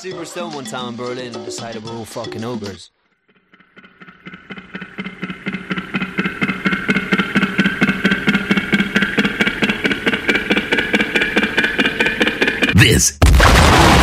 super stoned one time in Berlin and decided we're all fucking ogres. This